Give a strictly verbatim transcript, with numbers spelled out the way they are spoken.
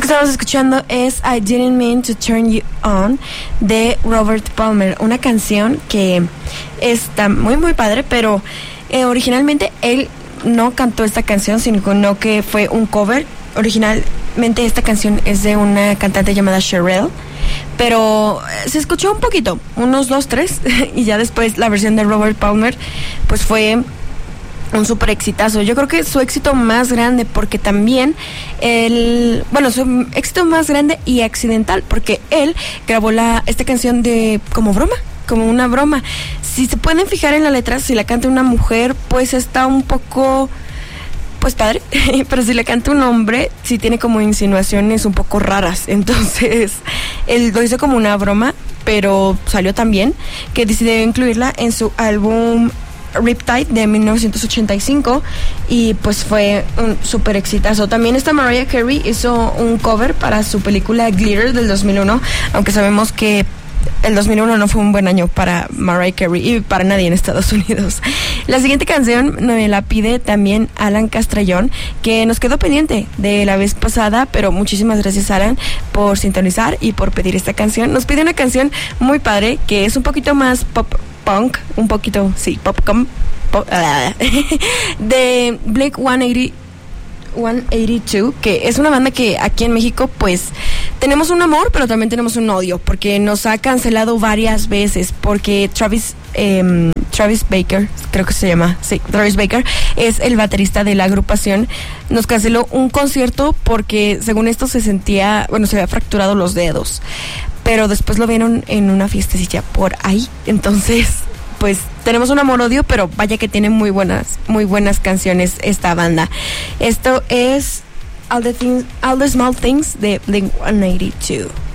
estamos escuchando es I Didn't Mean to Turn You On de Robert Palmer, una canción que está muy muy padre, pero eh, originalmente él no cantó esta canción, sino que fue un cover. Originalmente esta canción es de una cantante llamada Cherelle, pero se escuchó un poquito, unos dos, tres, y ya después la versión de Robert Palmer pues fue un súper exitazo. Yo creo que su éxito más grande, porque también el, bueno, su éxito más grande y accidental, porque él grabó la esta canción de como broma, como una broma. Si se pueden fijar en la letra, si la canta una mujer, pues está un poco, pues padre, pero si la canta un hombre, sí tiene como insinuaciones un poco raras. Entonces, él lo hizo como una broma, pero salió tan bien que decidió incluirla en su álbum Riptide de mil novecientos ochenta y cinco, y pues fue un súper exitazo. También esta Mariah Carey hizo un cover para su película Glitter del dos mil uno, aunque sabemos que el dos mil uno no fue un buen año para Mariah Carey y para nadie en Estados Unidos. La siguiente canción me la pide también Alan Castrellón, que nos quedó pendiente de la vez pasada, pero muchísimas gracias, Alan, por sintonizar y por pedir esta canción. Nos pide una canción muy padre que es un poquito más pop punk, un poquito, sí, pop, pop de Blink ciento ochenta, ciento ochenta y dos, que es una banda que aquí en México pues tenemos un amor, pero también tenemos un odio, porque nos ha cancelado varias veces, porque Travis eh, Travis Baker, creo que se llama, sí, Travis Baker es el baterista de la agrupación. Nos canceló un concierto porque según esto se sentía, bueno, se había fracturado los dedos, pero después lo vieron en una fiestecilla por ahí. Entonces, pues tenemos un amor-odio, pero vaya que tiene muy buenas, muy buenas canciones esta banda. Esto es All the Things, All the Small Things de Blink ciento ochenta y dos.